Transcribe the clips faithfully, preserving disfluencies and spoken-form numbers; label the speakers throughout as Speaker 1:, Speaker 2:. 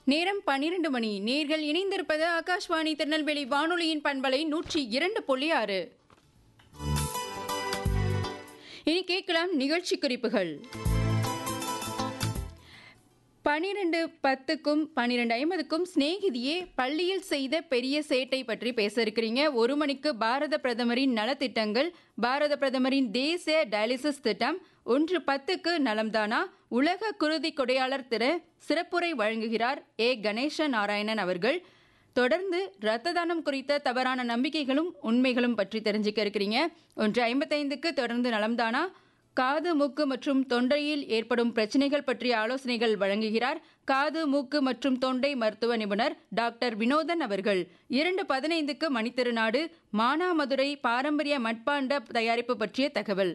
Speaker 1: நேரம் பன்னிரண்டு மணி. நேர்கள் இணைந்திருப்பது ஆகாஷ்வாணி திருநெல்வேலி வானொலியின் பண்பலை நூற்றி இரண்டு புள்ளி ஆறு. இனி கேட்கலாம் நிகழ்ச்சி குறிப்புகள். பனிரெண்டு பத்துக்கும் பன்னிரெண்டு ஐம்பதுக்கும் சிநேகிதியே பள்ளியில் செய்த பெரிய சேட்டை பற்றி பேச இருக்கிறீங்க. ஒரு மணிக்கு பாரத பிரதமரின் நலத்திட்டங்கள், பாரத பிரதமரின் தேசிய டயாலிசிஸ் திட்டம். ஒன்று பத்துக்கு நலம்தானா, உலக குருதி கொடையாளர் திரு சிறப்புரை வழங்குகிறார் ஏ கணேச நாராயணன் அவர்கள். தொடர்ந்து இரத்த தானம் குறித்த தவறான நம்பிக்கைகளும் உண்மைகளும் பற்றி தெரிஞ்சுக்க இருக்கிறீங்க. ஒன்று ஐம்பத்தைந்துக்கு தொடர்ந்து நலம்தானா, காது மூக்கு மற்றும் தொண்டையில் ஏற்படும் பிரச்சனைகள் பற்றிய ஆலோசனைகள் வழங்குகிறார் காது மூக்கு மற்றும் தொண்டை மருத்துவ நிபுணர் டாக்டர் வினோதன் அவர்கள். இரண்டு பதினைந்துக்கு மணித்திருநாடு, மானாமதுரை பாரம்பரிய மட்பாண்ட தயாரிப்பு பற்றிய தகவல்.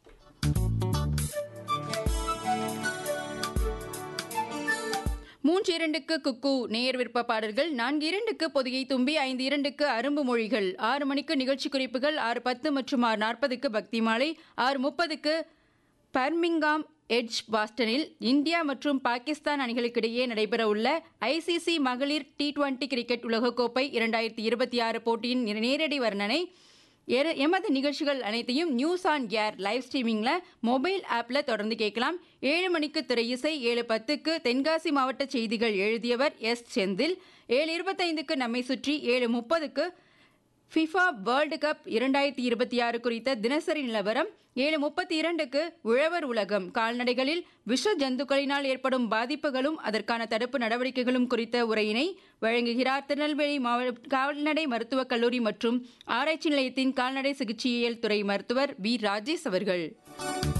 Speaker 1: மூன்று இரண்டுக்கு குக்கு நேயர் விருப்ப பாடல்கள். நான்கு இரண்டுக்கு பொதிகை தும்பி, ஐந்து இரண்டுக்கு அரும்பு மொழிகள். ஆறு மணிக்கு நிகழ்ச்சி குறிப்புகள். ஆறு பத்து மற்றும் ஆறு நாற்பதுக்கு பக்தி மாலை. ஆறு முப்பதுக்கு பர்மிங்காம் எட்ஜ் பாஸ்டனில் இந்தியா மற்றும் பாகிஸ்தான் அணிகளுக்கிடையே நடைபெறவுள்ள ஐசிசி மகளிர் டி டுவெண்டி கிரிக்கெட் உலகக்கோப்பை இரண்டாயிரத்தி இருபத்தி ஆறு போட்டியின் நேரடி வர்ணனை. எமது நிகழ்ச்சிகள் அனைத்தையும் news on air live ஸ்ட்ரீமிங்கில் mobile ஆப்பில் தொடர்ந்து கேட்கலாம். ஏழு மணிக்கு திரை இசை. ஏழு பத்துக்கு தென்காசி மாவட்ட செய்திகள் எழுதியவர் எஸ் செந்தில். ஏழு இருபத்தைந்துக்கு நம்மை சுற்றி. ஏழு முப்பதுக்கு ஃபிஃபா வேர்ல்டு கப் இரண்டாயிரத்தி இருபத்தி ஆறு குறித்த தினசரி நிலவரம். ஏழு முப்பத்தி இரண்டுக்கு உழவர் உலகம், கால்நடைகளில் விஷ ஜந்துக்களினால் ஏற்படும் பாதிப்புகளும் அதற்கான தடுப்பு நடவடிக்கைகளும் குறித்த உரையினை வழங்குகிறார் திருநெல்வேலி மாவட்ட கால்நடை மருத்துவக் கல்லூரி மற்றும் ஆராய்ச்சி நிலையத்தின் கால்நடை சிகிச்சையியல் துறை மருத்துவர் வி ராஜேஷ் அவர்கள்.